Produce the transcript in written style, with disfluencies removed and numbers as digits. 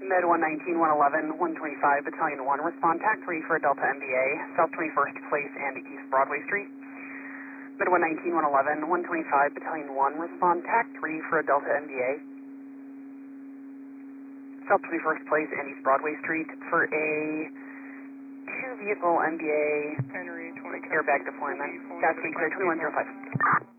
Med 119, 111, 125, Battalion 1, respond TAC 3 for Delta MBA, South 21st Place and East Broadway Street. Med 119, 111, 125, Battalion 1, respond TAC 3 for Delta MBA, South 21st Place and East Broadway Street for a two-vehicle MBA airbag deployment. Cascade clear 2105.